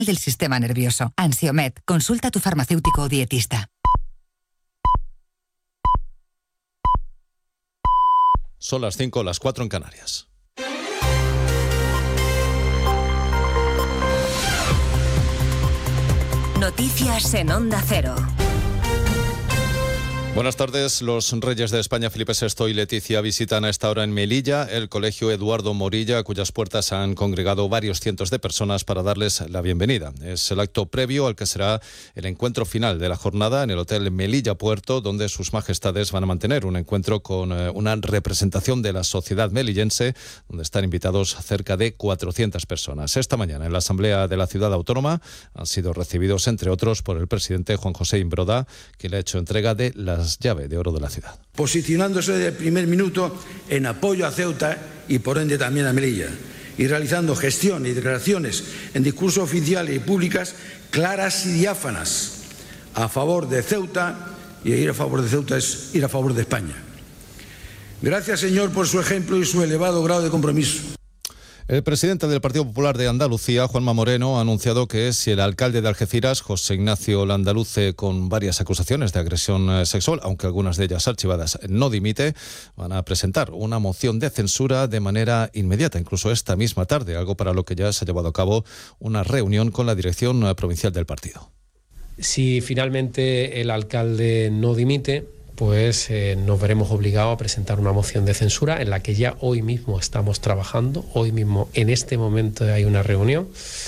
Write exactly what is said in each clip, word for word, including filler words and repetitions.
del sistema nervioso. Ansiomed, consulta a tu farmacéutico o dietista. Son las cinco, las cuatro en Canarias. Noticias en Onda Cero. Buenas tardes. Los reyes de España, Felipe sexto y Leticia, visitan a esta hora en Melilla el Colegio Eduardo Morilla, a cuyas puertas han congregado varios cientos de personas para darles la bienvenida. Es el acto previo al que será el encuentro final de la jornada en el Hotel Melilla Puerto, donde sus majestades van a mantener un encuentro con una representación de la sociedad melillense, donde están invitados cerca de cuatrocientas personas. Esta mañana, en la Asamblea de la Ciudad Autónoma, han sido recibidos, entre otros, por el presidente Juan José Imbroda, que le ha hecho entrega de las llave de oro de la ciudad. Posicionándose desde el primer minuto en apoyo a Ceuta y por ende también a Melilla, y realizando gestión y declaraciones en discursos oficiales y públicas claras y diáfanas a favor de Ceuta, y ir a favor de Ceuta es ir a favor de España. Gracias, señor, por su ejemplo y su elevado grado de compromiso. El presidente del Partido Popular de Andalucía, Juanma Moreno, ha anunciado que si el alcalde de Algeciras, José Ignacio Landaluce, con varias acusaciones de agresión sexual, aunque algunas de ellas archivadas, no dimite, van a presentar una moción de censura de manera inmediata, incluso esta misma tarde, algo para lo que ya se ha llevado a cabo una reunión con la dirección provincial del partido. Si finalmente el alcalde no dimite, pues eh, nos veremos obligados a presentar una moción de censura en la que ya hoy mismo estamos trabajando. Hoy mismo, en este momento, hay una reunión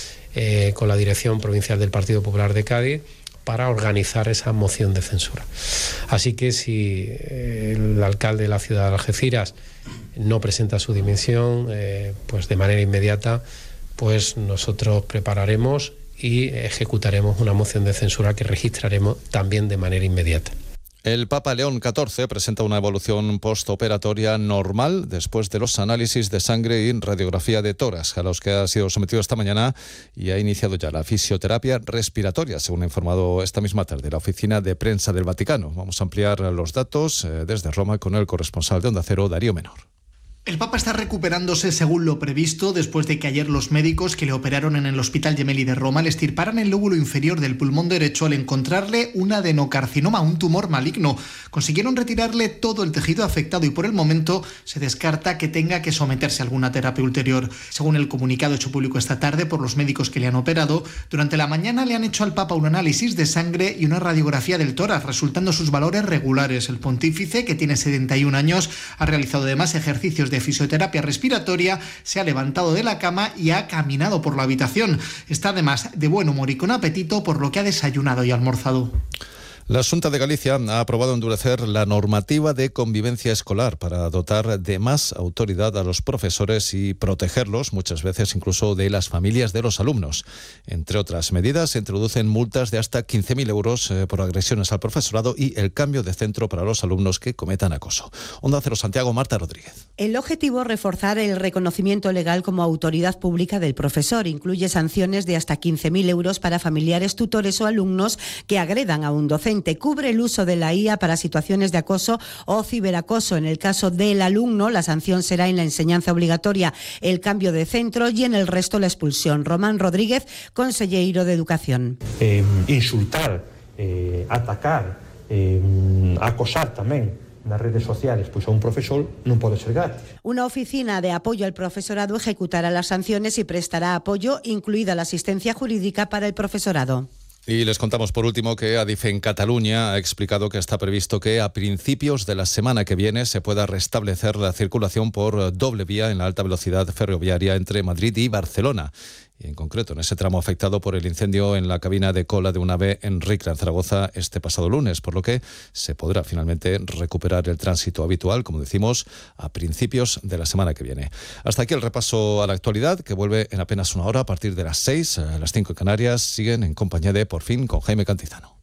eh, con la dirección provincial del Partido Popular de Cádiz para organizar esa moción de censura. Así que si eh, el alcalde de la ciudad de Algeciras no presenta su dimisión, eh, pues de manera inmediata, pues nosotros prepararemos y ejecutaremos una moción de censura que registraremos también de manera inmediata. El Papa León catorce presenta una evolución postoperatoria normal después de los análisis de sangre y radiografía de tórax a los que ha sido sometido esta mañana, y ha iniciado ya la fisioterapia respiratoria, según ha informado esta misma tarde la oficina de prensa del Vaticano. Vamos a ampliar los datos eh, desde Roma con el corresponsal de Onda Cero, Darío Menor. El Papa está recuperándose según lo previsto después de que ayer los médicos que le operaron en el Hospital Gemelli de Roma le extirparan el lóbulo inferior del pulmón derecho al encontrarle un adenocarcinoma, un tumor maligno. Consiguieron retirarle todo el tejido afectado y por el momento se descarta que tenga que someterse a alguna terapia ulterior. Según el comunicado hecho público esta tarde por los médicos que le han operado, durante la mañana le han hecho al Papa un análisis de sangre y una radiografía del tórax, resultando sus valores regulares. El pontífice, que tiene setenta y un años, ha realizado además ejercicios de fisioterapia respiratoria, se ha levantado de la cama y ha caminado por la habitación. Está además de buen humor y con apetito, por lo que ha desayunado y almorzado. La Xunta de Galicia ha aprobado endurecer la normativa de convivencia escolar para dotar de más autoridad a los profesores y protegerlos, muchas veces incluso de las familias de los alumnos. Entre otras medidas, se introducen multas de hasta quince mil euros eh, por agresiones al profesorado y el cambio de centro para los alumnos que cometan acoso. Onda Cero Santiago, Marta Rodríguez. El objetivo es reforzar el reconocimiento legal como autoridad pública del profesor. Incluye sanciones de hasta quince mil euros para familiares, tutores o alumnos que agredan a un docente. Cubre el uso de la I A para situaciones de acoso o ciberacoso. En el caso del alumno, la sanción será en la enseñanza obligatoria el cambio de centro y en el resto la expulsión. Román Rodríguez, consejero de Educación. Eh, insultar, eh, atacar, eh, acosar tamén nas redes sociales pois a un profesor non pode ser gratis. Una oficina de apoyo al profesorado ejecutará las sanciones y prestará apoyo, incluida la asistencia jurídica para el profesorado. Y les contamos por último que Adif en Cataluña ha explicado que está previsto que a principios de la semana que viene se pueda restablecer la circulación por doble vía en la alta velocidad ferroviaria entre Madrid y Barcelona. Y en concreto en ese tramo afectado por el incendio en la cabina de cola de un AVE en Ricla, en Zaragoza, este pasado lunes, por lo que se podrá finalmente recuperar el tránsito habitual, como decimos, a principios de la semana que viene. Hasta aquí el repaso a la actualidad, que vuelve en apenas una hora a partir de las seis, a las cinco en Canarias. Siguen en compañía de Por Fin con Jaime Cantizano.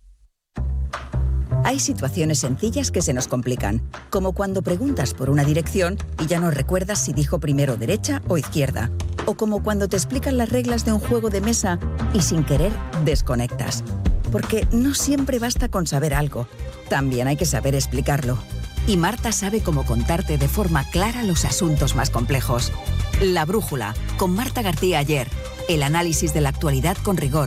Hay situaciones sencillas que se nos complican, como cuando preguntas por una dirección y ya no recuerdas si dijo primero derecha o izquierda, o como cuando te explican las reglas de un juego de mesa y sin querer desconectas. Porque no siempre basta con saber algo, también hay que saber explicarlo. Y Marta sabe cómo contarte de forma clara los asuntos más complejos. La Brújula, con Marta García Ayer, el análisis de la actualidad con rigor,